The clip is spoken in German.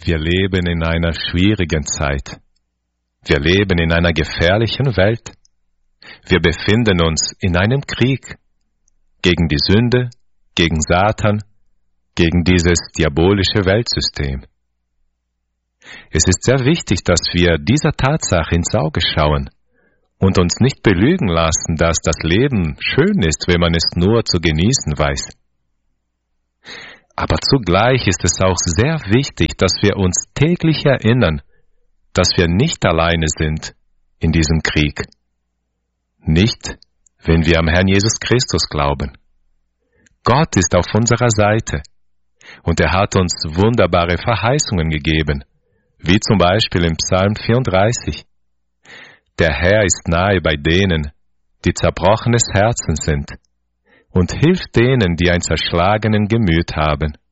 wir leben in einer schwierigen Zeit. Wir leben in einer gefährlichen Welt. Wir befinden uns in einem Krieg gegen die Sünde, gegen Satan, gegen dieses diabolische Weltsystem. Es ist sehr wichtig, dass wir dieser Tatsache ins Auge schauen und uns nicht belügen lassen, dass das Leben schön ist, wenn man es nur zu genießen weiß. Aber zugleich ist es auch sehr wichtig, dass wir uns täglich erinnern, dass wir nicht alleine sind in diesem Krieg. Nicht, wenn wir am Herrn Jesus Christus glauben. Gott ist auf unserer Seite und er hat uns wunderbare Verheißungen gegeben, wie zum Beispiel im Psalm 34. Der Herr ist nahe bei denen, die zerbrochenes Herzen sind, und hilft denen, die ein zerschlagenen Gemüt haben.